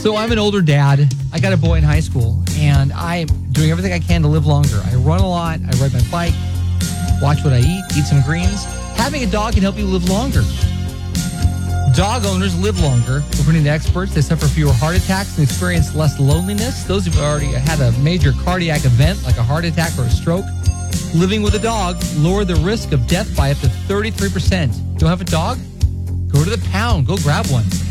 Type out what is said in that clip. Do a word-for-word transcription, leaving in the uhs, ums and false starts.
So I'm an older dad. I got a boy in high school, and I'm doing everything I can to live longer. I run a lot. I ride my bike, watch what I eat, eat some greens. Having a dog can help you live longer. Dog owners live longer. According to experts, they suffer fewer heart attacks and experience less loneliness. Those who've already had a major cardiac event, like a heart attack or a stroke, living with a dog lower the risk of death by up to thirty-three percent. Don't have a dog? Go to the pound. Go grab one.